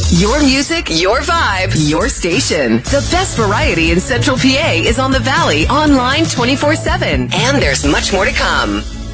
Your music, your vibe, your station. The best variety in Central PA is on the Valley, online 24/7. And there's much more to come.